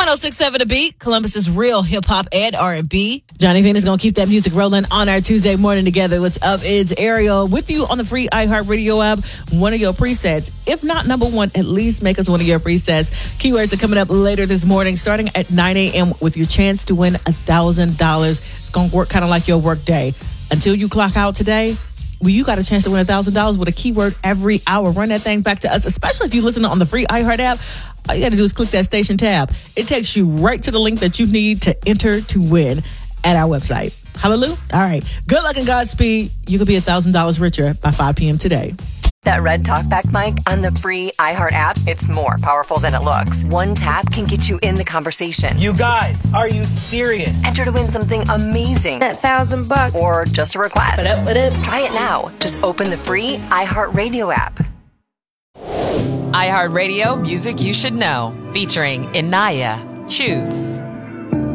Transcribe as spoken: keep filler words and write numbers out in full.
one oh six point seven The Beat, Columbus's real hip-hop and R and B. Johnny Venus going to keep that music rolling on our Tuesday morning together. What's up? It's Ariel with you on the free iHeartRadio app. One of your presets, if not number one, at least make us one of your presets. Keywords are coming up later this morning, starting at nine a.m. with your chance to win one thousand dollars. It's going to work kind of like your work day. Until you clock out today, well, you got a chance to win one thousand dollars with a keyword every hour. Run that thing back to us, especially if you listen on the free iHeart app. All you got to do is click that station tab. It takes you right to the link that you need to enter to win at our website. Hallelujah. All right. Good luck and Godspeed. You could be one thousand dollars richer by five p.m. today. That red talkback mic on the free iHeart app, it's more powerful than it looks. One tap can get you in the conversation. You guys, are you serious? Enter to win something amazing. That thousand bucks. Or just a request. What up, what up? Try it now. Just open the free iHeartRadio app. iHeartRadio Music You Should Know, featuring Inaya. Choose.